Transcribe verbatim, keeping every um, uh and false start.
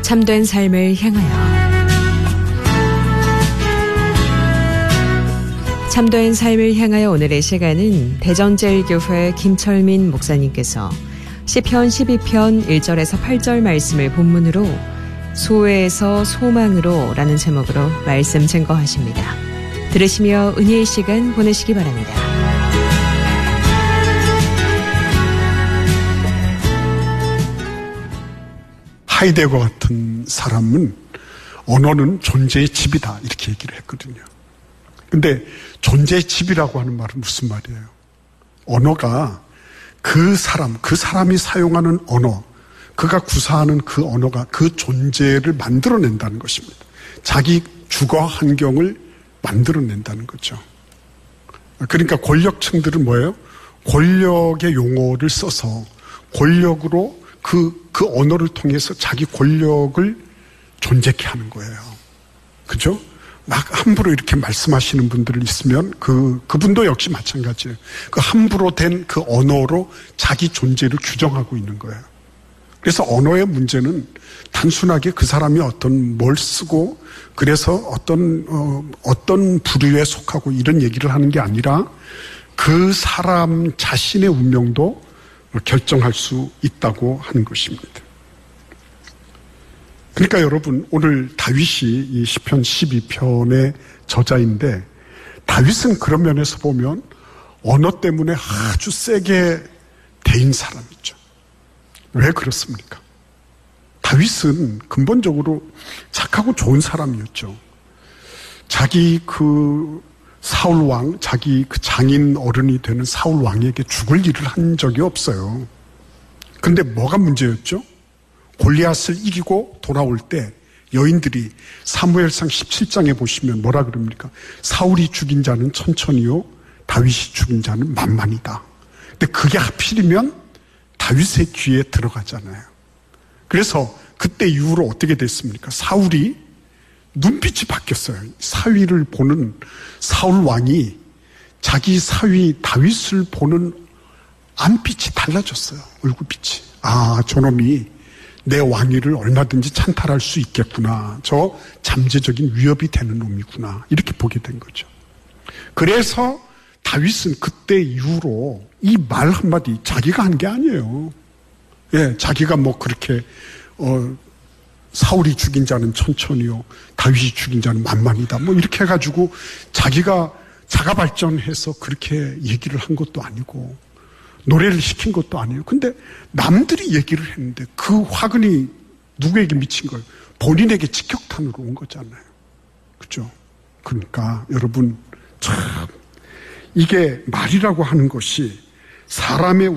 참된 삶을 향하여 참된 삶을 향하여 오늘의 시간은 대전제일교회 김철민 목사님께서 시편 십이 편 일 절에서 팔 절 말씀을 본문으로 소외에서 소망으로 라는 제목으로 말씀 증거하십니다. 들으시며 은혜의 시간 보내시기 바랍니다. 하이데거 같은 사람은 언어는 존재의 집이다 이렇게 얘기를 했거든요. 근데 존재의 집이라고 하는 말은 무슨 말이에요? 언어가 그 사람, 그 사람이 사용하는 언어, 그가 구사하는 그 언어가 그 존재를 만들어낸다는 것입니다. 자기 주거 환경을 만들어낸다는 거죠. 그러니까 권력층들은 뭐예요? 권력의 용어를 써서 권력으로 그, 그 언어를 통해서 자기 권력을 존재케 하는 거예요. 그죠? 막 함부로 이렇게 말씀하시는 분들 있으면 그, 그분도 역시 마찬가지예요. 그 함부로 된 그 언어로 자기 존재를 규정하고 있는 거예요. 그래서 언어의 문제는 단순하게 그 사람이 어떤 뭘 쓰고 그래서 어떤, 어, 어떤 부류에 속하고 이런 얘기를 하는 게 아니라 그 사람 자신의 운명도 결정할 수 있다고 하는 것입니다. 그러니까 여러분, 오늘 다윗이 이 시편 십이 편의 저자인데 다윗은 그런 면에서 보면 언어 때문에 아주 세게 대인 사람이죠. 왜 그렇습니까? 다윗은 근본적으로 착하고 좋은 사람이었죠. 자기 그 사울 왕, 자기 그 장인 어른이 되는 사울 왕에게 죽을 일을 한 적이 없어요. 근데 뭐가 문제였죠? 골리앗을 이기고 돌아올 때 여인들이 사무엘상 십칠 장에 보시면 뭐라 그럽니까? 사울이 죽인 자는 천천히요, 다윗이 죽인 자는 만만이다. 근데 그게 하필이면 다윗의 귀에 들어가잖아요. 그래서 그때 이후로 어떻게 됐습니까? 사울이 눈빛이 바뀌었어요. 사위를 보는 사울 왕이 자기 사위 다윗을 보는 안빛이 달라졌어요. 얼굴빛이. 아, 저놈이 내 왕위를 얼마든지 찬탈할 수 있겠구나. 저 잠재적인 위협이 되는 놈이구나. 이렇게 보게 된 거죠. 그래서 다윗은 그때 이후로 이 말 한마디 자기가 한 게 아니에요. 예, 자기가 뭐 그렇게 어 사울이 죽인 자는 천천히요, 다윗이 죽인 자는 만만이다. 뭐 이렇게 해가지고 자기가 자가 발전해서 그렇게 얘기를 한 것도 아니고 노래를 시킨 것도 아니에요. 근데 남들이 얘기를 했는데 그 화근이 누구에게 미친 거예요? 본인에게 직격탄으로 온 거잖아요. 그죠? 그러니까 여러분 참 이게 말이라고 하는 것이 사람의